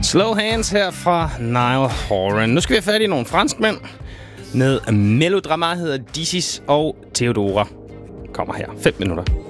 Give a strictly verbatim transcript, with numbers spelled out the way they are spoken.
Slow Hands her fra Niall Horan. Nu skal vi have fat i nogle franskmænd. Med Melodrama hedder Disis og Theodora. Kommer her. fem minutter.